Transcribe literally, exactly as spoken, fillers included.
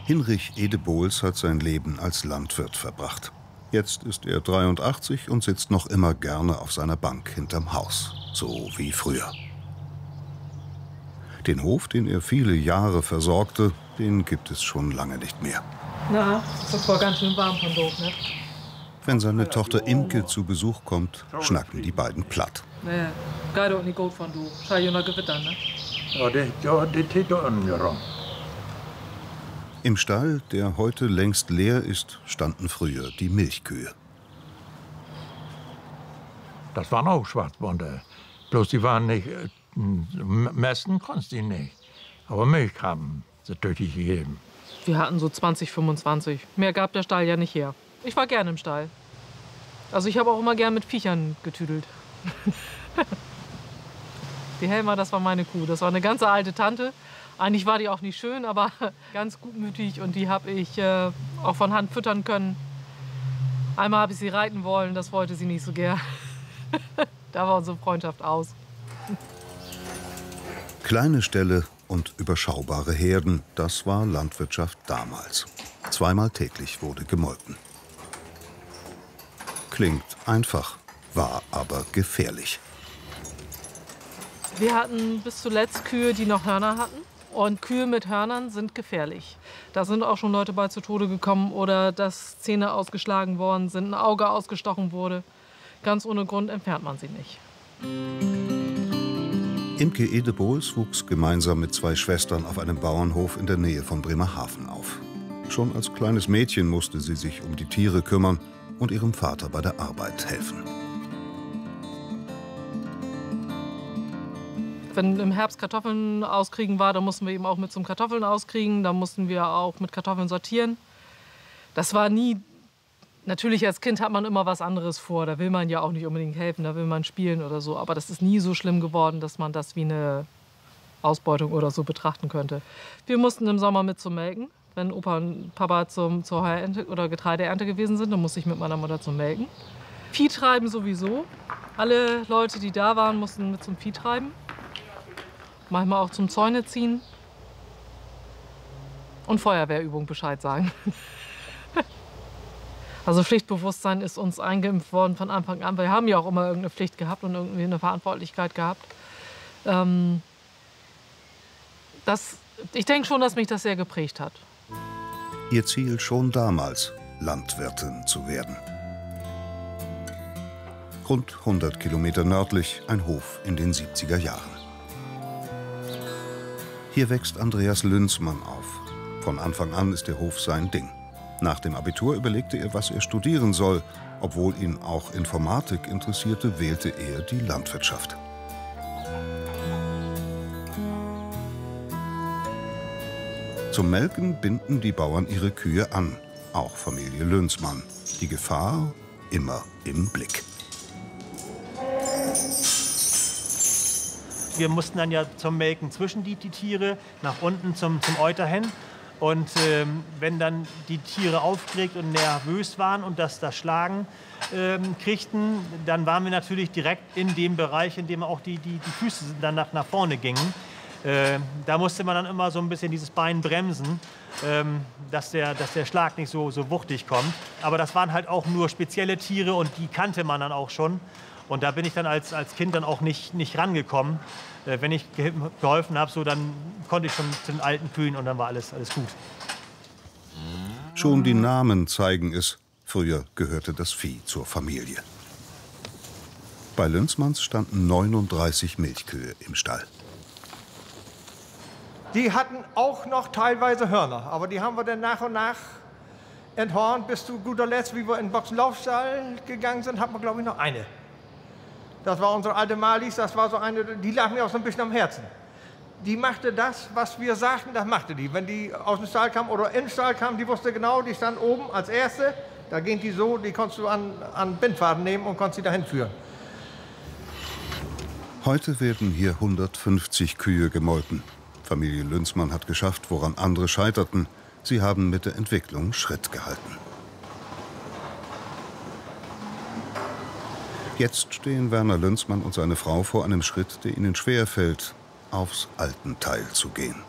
Hinrich Ede-Bohls hat sein Leben als Landwirt verbracht. Jetzt ist er dreiundachtzig und sitzt noch immer gerne auf seiner Bank hinterm Haus, so wie früher. Den Hof, den er viele Jahre versorgte, den gibt es schon lange nicht mehr. Na, das war ganz schön warm von dort, ne? Wenn seine Tochter Imke zu Besuch kommt, schnacken die beiden platt. Nee, geht doch nicht gut von du. Schau ja noch gewittern, ne? Ja, das, ja, das tut doch angerannt. Im Stall, der heute längst leer ist, standen früher die Milchkühe. Das waren auch Schwarzbunde. Bloß die waren nicht, äh, messen konntest die nicht. Aber Milch haben sie tüchtig gegeben. Wir hatten so zwanzig, fünfundzwanzig. Mehr gab der Stall ja nicht her. Ich war gern im Stall. Also ich habe auch immer gern mit Viechern getüdelt. Die Helma, das war meine Kuh. Das war eine ganz alte Tante. Eigentlich war die auch nicht schön, aber ganz gutmütig. Und die habe ich äh, auch von Hand füttern können. Einmal habe ich sie reiten wollen, das wollte sie nicht so gern. Da war unsere Freundschaft aus. Kleine Ställe und überschaubare Herden, das war Landwirtschaft damals. Zweimal täglich wurde gemolken. Klingt einfach, war aber gefährlich. Wir hatten bis zuletzt Kühe, die noch Hörner hatten. Und Kühe mit Hörnern sind gefährlich. Da sind auch schon Leute bei zu Tode gekommen oder dass Zähne ausgeschlagen worden sind, ein Auge ausgestochen wurde. Ganz ohne Grund entfernt man sie nicht. Imke Ede-Bohls wuchs gemeinsam mit zwei Schwestern auf einem Bauernhof in der Nähe von Bremerhaven auf. Schon als kleines Mädchen musste sie sich um die Tiere kümmern und ihrem Vater bei der Arbeit helfen. Wenn im Herbst Kartoffeln auskriegen war, dann mussten wir eben auch mit zum Kartoffeln auskriegen. Da mussten wir auch mit Kartoffeln sortieren. Das war nie... Natürlich als Kind hat man immer was anderes vor. Da will man ja auch nicht unbedingt helfen, da will man spielen oder so. Aber das ist nie so schlimm geworden, dass man das wie eine Ausbeutung oder so betrachten könnte. Wir mussten im Sommer mit zum Melken. Wenn Opa und Papa zum, zur Heuernte oder Getreideernte gewesen sind, dann musste ich mit meiner Mutter zum Melken. Vieh treiben sowieso. Alle Leute, die da waren, mussten mit zum Vieh treiben. Manchmal auch zum Zäune ziehen. Und Feuerwehrübung Bescheid sagen. Also Pflichtbewusstsein ist uns eingeimpft worden von Anfang an. Wir haben ja auch immer irgendeine Pflicht gehabt und irgendwie eine Verantwortlichkeit gehabt. Ähm, das, ich denke schon, dass mich das sehr geprägt hat. Ihr Ziel schon damals, Landwirtin zu werden. Rund hundert Kilometer nördlich ein Hof in den siebziger Jahren. Hier wächst Andreas Lünzmann auf. Von Anfang an ist der Hof sein Ding. Nach dem Abitur überlegte er, was er studieren soll. Obwohl ihn auch Informatik interessierte, wählte er die Landwirtschaft. Zum Melken binden die Bauern ihre Kühe an, auch Familie Lünzmann. Die Gefahr immer im Blick. Wir mussten dann ja zum Melken zwischen die, die Tiere, nach unten zum, zum Euter hin. Und ähm, wenn dann die Tiere aufgeregt und nervös waren und das, das Schlagen ähm, kriegten, dann waren wir natürlich direkt in dem Bereich, in dem auch die, die, die Füße dann nach, nach vorne gingen. Äh, da musste man dann immer so ein bisschen dieses Bein bremsen, ähm, dass, der, dass der Schlag nicht so, so wuchtig kommt. Aber das waren halt auch nur spezielle Tiere und die kannte man dann auch schon. Und da bin ich dann als, als Kind dann auch nicht, nicht rangekommen. Äh, wenn ich ge geholfen habe, so, dann konnte ich schon zu den alten Kühen und dann war alles, alles gut. Schon die Namen zeigen es. Früher gehörte das Vieh zur Familie. Bei Lünzmanns standen neununddreißig Milchkühe im Stall. Die hatten auch noch teilweise Hörner, aber die haben wir dann nach und nach enthornt. Bis zu guter Letzt, wie wir in den Boxenlaufstall gegangen sind, hatten wir, glaube ich, noch eine. Das war unsere alte Marlies, das war so eine, die lag mir auch so ein bisschen am Herzen. Die machte das, was wir sagten, das machte die. Wenn die aus dem Stall kam oder in den Stall kam, die wusste genau, die stand oben als Erste. Da ging die so, die konntest du an, an Bindfaden nehmen und konntest sie dahin führen. Heute werden hier hundertfünfzig Kühe gemolken. Familie Lünzmann hat geschafft, woran andere scheiterten. Sie haben mit der Entwicklung Schritt gehalten. Jetzt stehen Werner Lünzmann und seine Frau vor einem Schritt, der ihnen schwerfällt, aufs Altenteil zu gehen.